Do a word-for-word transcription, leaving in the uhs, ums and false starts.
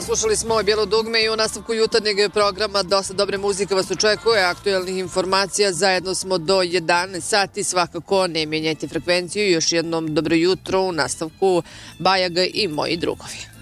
slušali smo Bijelo dugme i u nastavku jutarnjeg programa dosta dobre muzike vas očekuje, aktuelnih informacija. Zajedno smo do jedanaest sati, svakako ne mijenjajte frekvenciju. Još jednom dobro jutro u nastavku Bajaga i moji drugovi.